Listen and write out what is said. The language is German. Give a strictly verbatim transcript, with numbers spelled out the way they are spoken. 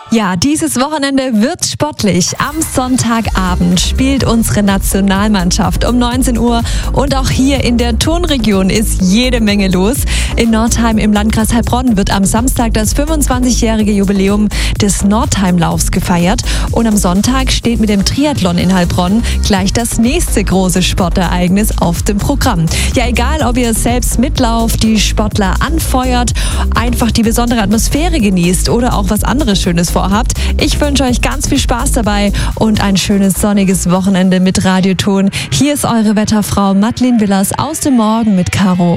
Ja, dieses Wochenende wird sportlich. Am Sonntagabend spielt unsere Nationalmannschaft um neunzehn Uhr und auch hier in der Turnregion ist jede Menge los. In Nordheim im Landkreis Heilbronn wird am Samstag das fünfundzwanzigjährige Jubiläum des Nordheimlaufs gefeiert und am Sonntag steht mit dem Triathlon in Heilbronn gleich das nächste große Sportereignis auf dem Programm. Ja, egal ob ihr selbst mitlauft, die Sportler anfeuert, einfach die besondere Atmosphäre genießt oder auch was anderes Schönes vorhabt. Ich wünsche euch ganz viel Spaß dabei und ein schönes sonniges Wochenende mit Radioton. Hier ist eure Wetterfrau Madeleine Willers aus dem Morgen mit Caro.